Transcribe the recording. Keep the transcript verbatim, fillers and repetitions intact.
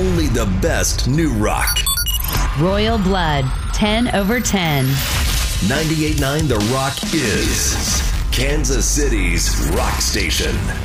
only the best new rock. Royal Blood, ten over ten. ninety-eight point nine The Rock is Kansas City's rock station.